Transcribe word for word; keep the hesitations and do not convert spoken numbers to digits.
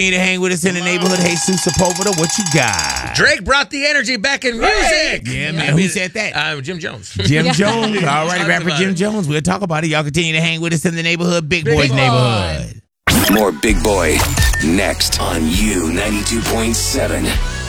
To hang with us in the neighborhood. Hey, Jesus Sepulveda, what you got? Drake brought the energy back in music. Yeah, man. I mean, Who said that? Uh, Jim Jones. Jim Yeah. Jones. All right, Talk rapper about Jim it. Jones. We'll talk about it. Y'all continue to hang with us in the neighborhood. Big, Big Boy's Boy. neighborhood. More Big Boy next on U ninety-two point seven.